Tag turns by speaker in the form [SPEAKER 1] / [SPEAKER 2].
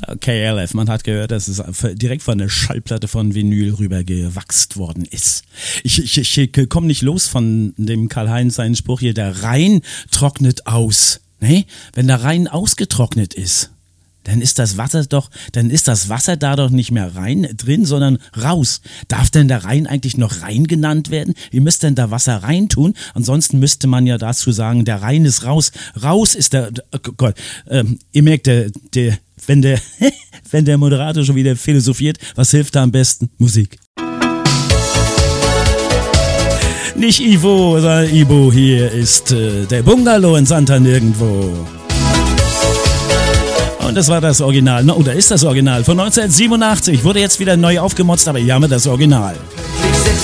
[SPEAKER 1] KLF, man hat gehört, dass es direkt von der Schallplatte von Vinyl rüber gewachst worden ist. Ich komme nicht los von dem Karl-Heinz seinen Spruch hier, der Rhein trocknet aus. Ne? Wenn der Rhein ausgetrocknet ist, dann ist das Wasser da doch nicht mehr rein drin, sondern raus. Darf denn der Rhein eigentlich noch Rhein genannt werden? Wie müsste denn da Wasser reintun? Ansonsten müsste man ja dazu sagen, der Rhein ist raus. Raus ist der, oh Gott, ihr merkt, wenn der Moderator schon wieder philosophiert, was hilft da am besten? Musik. Nicht Ivo, sondern Ibo, hier ist der Bungalow in Santa Nirgendwo. Und das war das Original, oder ist das Original von 1987, wurde jetzt wieder neu aufgemotzt, aber ja, das Original.